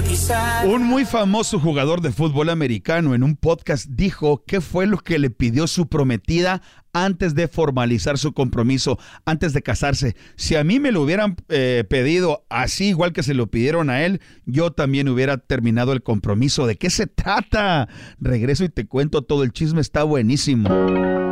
Un muy famoso jugador de fútbol americano en un podcast dijo qué fue lo que le pidió su prometida antes de formalizar su compromiso, antes de casarse. Si a mí me lo hubieran pedido así, igual que se lo pidieron a él, yo también hubiera terminado el compromiso. ¿De qué se trata? Regreso y te cuento todo, el chisme está buenísimo.